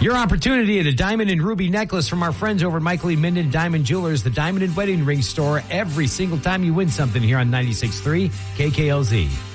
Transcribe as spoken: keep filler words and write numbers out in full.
Your opportunity at a diamond and ruby necklace from our friends over at Michael E. Minden Diamond Jewelers, the diamond and wedding ring store, every single time you win something here on ninety-six point three K K L Z.